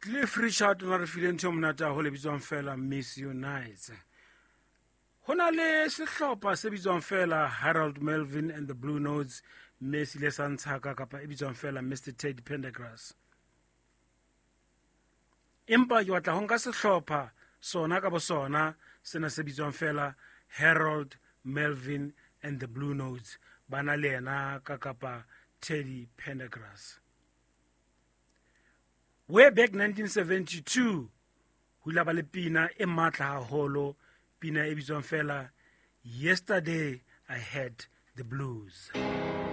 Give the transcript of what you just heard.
Cliff Richard o na re fileng ntho monata ho le bitswang fela Miss Unites. Ho na le sehlopha se bitswang fela Harold Melvin and the Blue Notes, Messi le Santaka kapa e bitswang fela Mr Teddy Pendergrass. Empa ke batla ho nka sehlopha sona ka bo sona sena se bitswang fela Harold Melvin and the Blue Notes, bana le yena ka kapa Teddy Pendergrass. Way back 1972, hula ba le pina e matla haholo, pina e bitswang fela Yesterday I Had the Blues.